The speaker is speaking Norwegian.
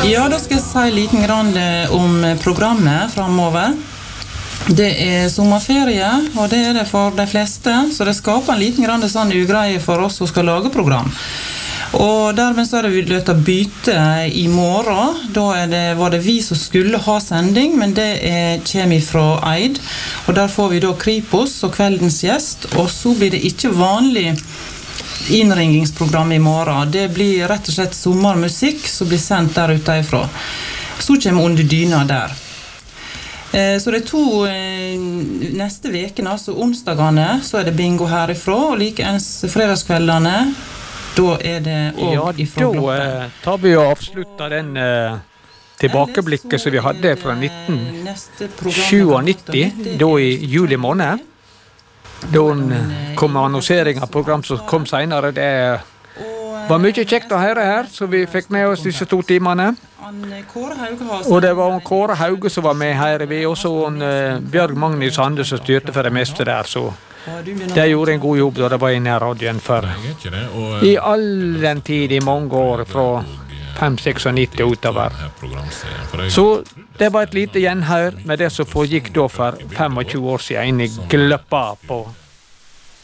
Ja, da skal jeg si liten grann om programmet fremover. Det sommerferie, og det det for de fleste, så det skaper en liten grann sånn ugreie for oss som skal lage program. Og dermed så det vi løtt å bytte I morgen. Da var det vi som skulle ha sending, men det kommer fra Eid. Og der får vi da Kripos og kveldens gjest, og så blir det ikke vanlig innringingsprogram I morgen. Det blir rett og slett sommermusikk som blir sendt der ute ifra. Så kommer Under dyna der. Så det to neste vekene, altså onsdagene, så det bingo herifra, og likeens fredagskveldene, da det også ifra blokken. Ja, da tar vi og avslutter den tilbakeblikket som vi hadde fra 1997, da I juli måned. Da kom annonsering av program som kom senere. Det var mye kjekt å høre her, så vi fikk med oss disse 2 timene. Og det var Kåre Hauge som var med her, vi også Bjørg Magnus Sande som styrte for det meste der, så de gjorde en god jobb da det var inne I radioen for I all den tid, I mange år, fra 5-96 utover. Så det var et lite gjenhør med det som foregikk da for 25 år siden, inne I Gløppa på